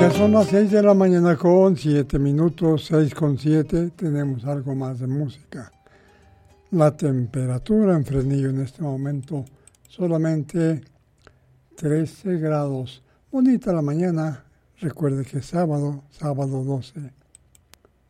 Ya son las 6 de la mañana con 7 minutos, 6 con 7, tenemos algo más de música. La temperatura en Fresnillo en este momento solamente 13 grados. Bonita la mañana, recuerde que es sábado 12